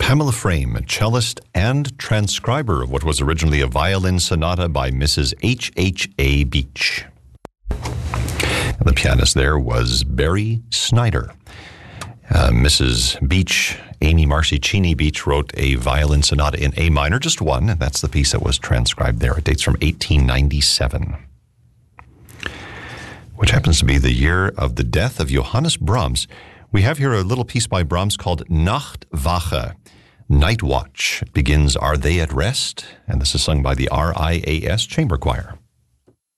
Pamela Frame, a cellist and transcriber of what was originally a violin sonata by Mrs. H.H.A. Beach. And the pianist there was Barry Snyder. Mrs. Beach, Amy Marcy Cheney Beach, wrote a violin sonata in A minor, just one, and that's the piece that was transcribed there. It dates from 1897, which happens to be the year of the death of Johannes Brahms. We have here a little piece by Brahms called Nachtwache, Night Watch. It begins, "Are they at rest?" And this is sung by the RIAS Chamber Choir.